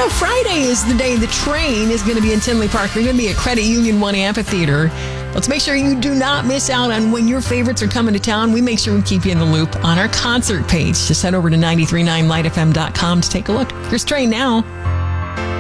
know, Friday is the day the Train is going to be in Tinley Park. They're going to be at Credit Union 1 Amphitheater. Let's make sure you do not miss out on when your favorites are coming to town. We make sure we keep you in the loop on our concert page. Just head over to 939lightfm.com to take a look. Here's Train now.